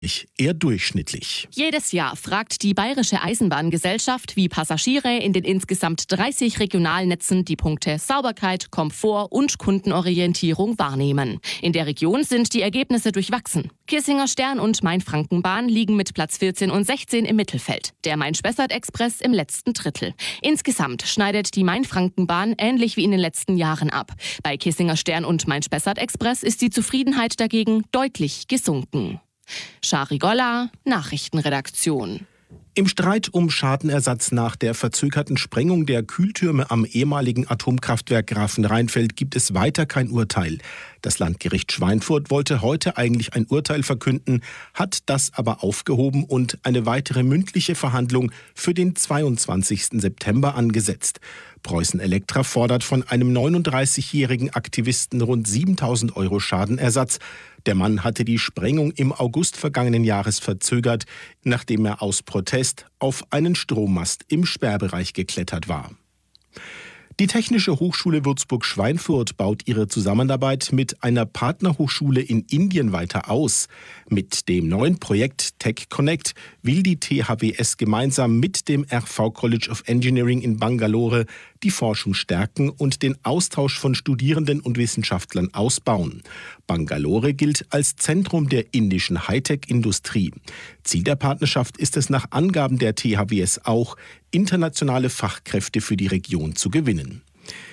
eher durchschnittlich. Jedes Jahr fragt die Bayerische Eisenbahngesellschaft, wie Passagiere in den insgesamt 30 Regionalnetzen die Punkte Sauberkeit, Komfort und Kundenorientierung wahrnehmen. In der Region sind die Ergebnisse durchwachsen. Kissinger Stern und Main-Franken-Bahn liegen mit Platz 14 und 16 im Mittelfeld. Der Main-Spessart-Express im letzten Drittel. Insgesamt schneidet die Main-Franken-Bahn ähnlich wie in den letzten Jahren ab. Bei Kissinger Stern und Main-Spessart-Express ist die Zufriedenheit dagegen deutlich gesunken. Shari Golla, Nachrichtenredaktion. Im Streit um Schadenersatz nach der verzögerten Sprengung der Kühltürme am ehemaligen Atomkraftwerk Grafenrheinfeld gibt es weiter kein Urteil. Das Landgericht Schweinfurt wollte heute eigentlich ein Urteil verkünden, hat das aber aufgehoben und eine weitere mündliche Verhandlung für den 22. September angesetzt. Preußen Elektra fordert von einem 39-jährigen Aktivisten rund 7.000 € Schadenersatz. Der Mann hatte die Sprengung im August vergangenen Jahres verzögert, nachdem er aus Protest auf einen Strommast im Sperrbereich geklettert war. Die Technische Hochschule Würzburg-Schweinfurt baut ihre Zusammenarbeit mit einer Partnerhochschule in Indien weiter aus. Mit dem neuen Projekt Tech Connect will die THWS gemeinsam mit dem RV College of Engineering in Bangalore die Forschung stärken und den Austausch von Studierenden und Wissenschaftlern ausbauen. Bangalore gilt als Zentrum der indischen Hightech-Industrie. Ziel der Partnerschaft ist es nach Angaben der THWS auch, internationale Fachkräfte für die Region zu gewinnen.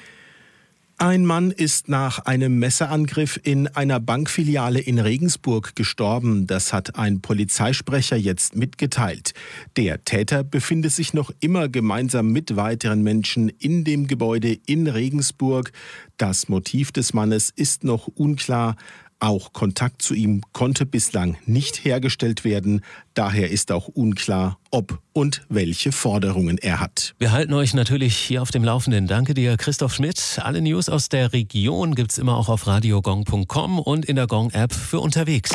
Ein Mann ist nach einem Messerangriff in einer Bankfiliale in Regensburg gestorben. Das hat ein Polizeisprecher jetzt mitgeteilt. Der Täter befindet sich noch immer gemeinsam mit weiteren Menschen in dem Gebäude in Regensburg. Das Motiv des Mannes ist noch unklar. Auch Kontakt zu ihm konnte bislang nicht hergestellt werden. Daher ist auch unklar, ob und welche Forderungen er hat. Wir halten euch natürlich hier auf dem Laufenden. Danke dir, Christoph Schmidt. Alle News aus der Region gibt's immer auch auf radiogong.com und in der Gong-App für unterwegs.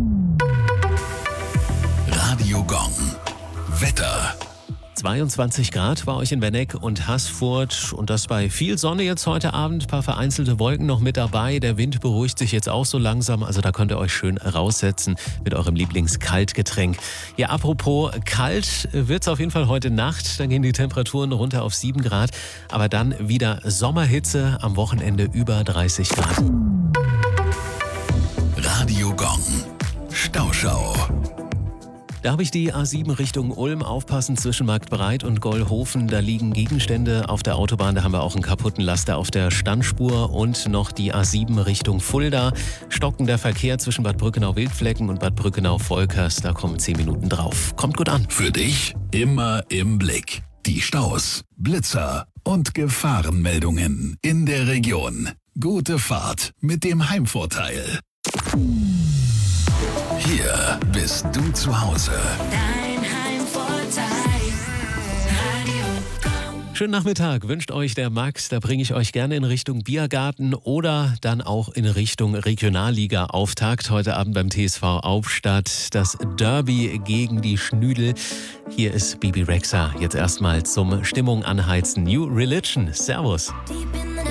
Radio Gong. Wetter. 22 Grad bei euch in Benneck und Haßfurt und das bei viel Sonne jetzt heute Abend, ein paar vereinzelte Wolken noch mit dabei. Der Wind beruhigt sich jetzt auch so langsam, also da könnt ihr euch schön raussetzen mit eurem Lieblingskaltgetränk. Ja, apropos kalt, wird's auf jeden Fall heute Nacht, dann gehen die Temperaturen runter auf 7 Grad, aber dann wieder Sommerhitze, am Wochenende über 30 Grad. Radio Gong. Stauschau. Da habe ich die A7 Richtung Ulm, aufpassen zwischen Marktbreit und Gollhofen. Da liegen Gegenstände auf der Autobahn, da haben wir auch einen kaputten Laster auf der Standspur. Und noch die A7 Richtung Fulda. Stockender Verkehr zwischen Bad Brückenau-Wildflecken und Bad Brückenau-Volkers. Da kommen 10 Minuten drauf. Kommt gut an. Für dich immer im Blick. Die Staus, Blitzer und Gefahrenmeldungen in der Region. Gute Fahrt mit dem Heimvorteil. Hier bist du zu Hause. Dein Heimvorteil. Radio Gong. Schönen Nachmittag wünscht euch der Max. Da bringe ich euch gerne in Richtung Biergarten oder dann auch in Richtung Regionalliga-Auftakt. Heute Abend beim TSV Aufstadt das Derby gegen die Schnüdel. Hier ist Bibi Rexha. Jetzt erstmal zum Stimmung anheizen. New Religion. Servus. Deep in the